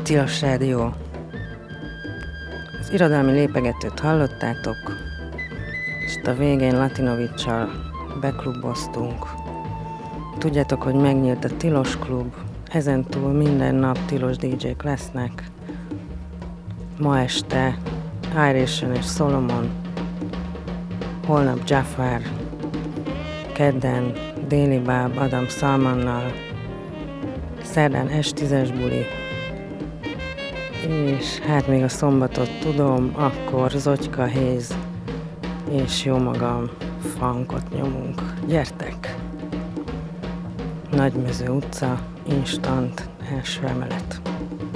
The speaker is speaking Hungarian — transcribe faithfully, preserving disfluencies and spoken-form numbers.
Tilos Rádió. Az irodalmi lépegetőt hallottátok, és a végén Latinovics-sal bekluboztunk. Tudjátok, hogy megnyílt a Tilos klub, ezentúl minden nap tilos dé jék lesznek. Ma este Iration és Solomon, holnap Jafar, kedden Déli Báb Adam Salmannal, szerdán es tízes buli, és hát még a szombatot tudom, akkor Zotyka Héz és jó magam funkot nyomunk. Gyertek! Nagymező utca, instant, első emelet.